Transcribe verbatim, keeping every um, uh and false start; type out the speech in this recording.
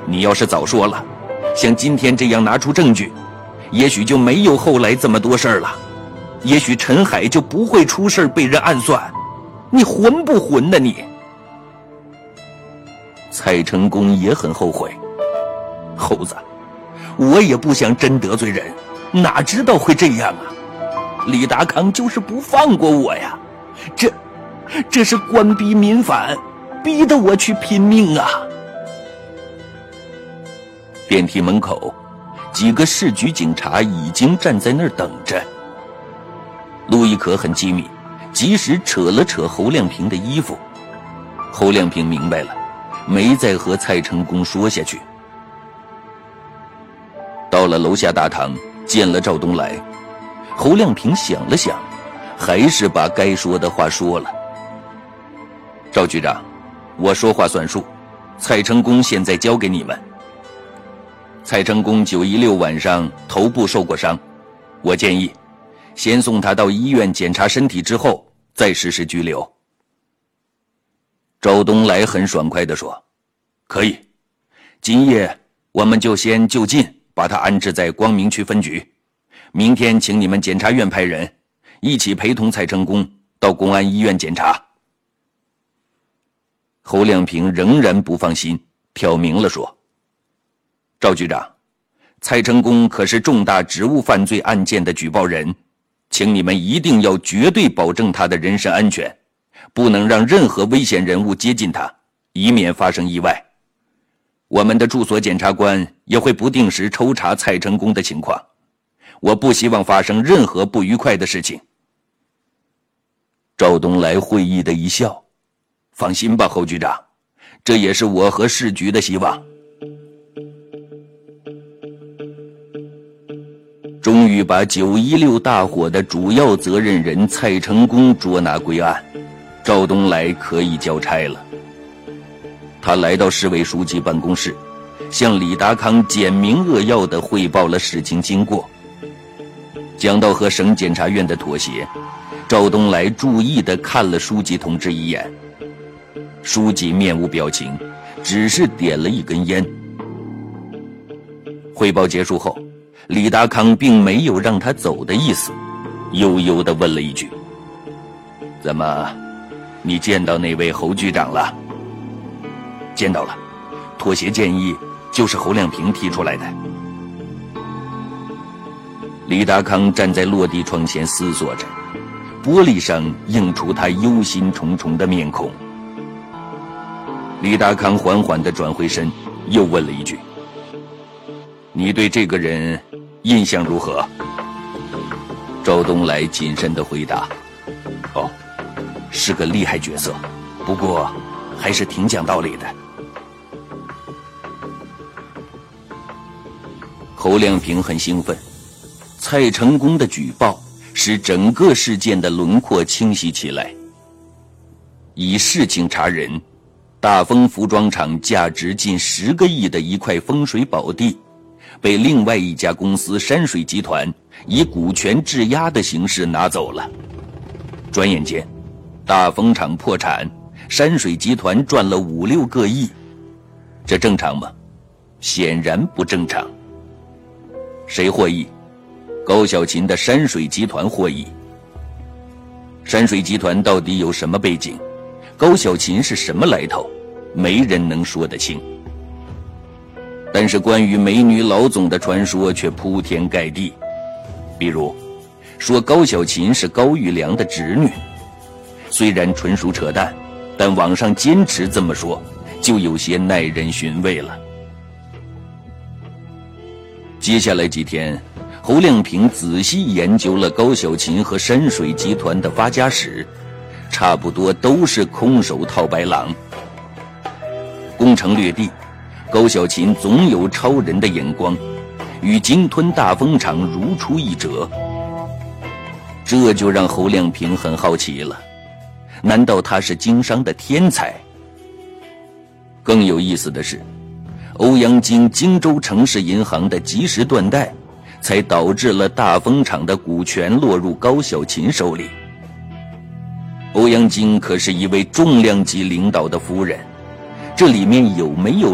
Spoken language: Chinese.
你要是早说了，像今天这样拿出证据，也许就没有后来这么多事儿了，也许陈海就不会出事被人暗算。你混不混呢你？蔡成功也很后悔。猴子，我也不想真得罪人，哪知道会这样啊！李达康就是不放过我呀，这这是官逼民反，逼得我去拼命啊！电梯门口，几个市局警察已经站在那儿等着。陆亦可很机敏，及时扯了扯侯亮平的衣服。侯亮平明白了，没再和蔡成功说下去。到了楼下大堂，见了赵东来，侯亮平想了想，还是把该说的话说了。赵局长，我说话算数，蔡成功现在交给你们。蔡成功九一六晚上头部受过伤，我建议先送他到医院检查身体，之后再实施拘留。赵东来很爽快地说，可以，今夜我们就先就近把他安置在光明区分局，明天请你们检察院派人一起陪同蔡成功到公安医院检查。侯亮平仍然不放心，挑明了说，赵局长，蔡成功可是重大职务犯罪案件的举报人，请你们一定要绝对保证他的人身安全，不能让任何危险人物接近他，以免发生意外。我们的住所检察官也会不定时抽查蔡成功的情况，我不希望发生任何不愉快的事情。赵东来会意的一笑，放心吧，侯局长，这也是我和市局的希望。终于把九一六大火的主要责任人蔡成功捉拿归案，赵东来可以交差了。他来到市委书记办公室，向李达康简明扼要地汇报了事情经过。讲到和省检察院的妥协，赵东来注意地看了书记同志一眼。书记面无表情，只是点了一根烟。汇报结束后，李达康并没有让他走的意思，悠悠地问了一句，怎么，你见到那位侯局长了？见到了，妥协建议就是侯亮平提出来的。李达康站在落地窗前思索着，玻璃上映出他忧心忡忡的面孔。李达康缓缓地转回身，又问了一句，你对这个人印象如何？赵东来谨慎地回答，哦，是个厉害角色，不过还是挺讲道理的。侯亮平很兴奋，蔡成功的举报使整个事件的轮廓清晰起来。以事情查人，大丰服装厂价值近十个亿的一块风水宝地，被另外一家公司山水集团以股权质押的形式拿走了。转眼间，大丰厂破产，山水集团赚了五六个亿，这正常吗？显然不正常。谁获益？高小琴的山水集团获益。山水集团到底有什么背景？高小琴是什么来头？没人能说得清。但是关于美女老总的传说却铺天盖地，比如说高小琴是高育良的侄女，虽然纯属扯淡，但网上坚持这么说，就有些耐人寻味了。接下来几天，侯亮平仔细研究了高小琴和山水集团的发家史，差不多都是空手套白狼。攻城略地，高小琴总有超人的眼光，与鲸吞大丰厂如出一辙。这就让侯亮平很好奇了，难道他是经商的天才？更有意思的是，欧阳菁荆州城市银行的及时断贷，才导致了大丰厂的股权落入高小琴手里。欧阳菁可是一位重量级领导的夫人，这里面有没有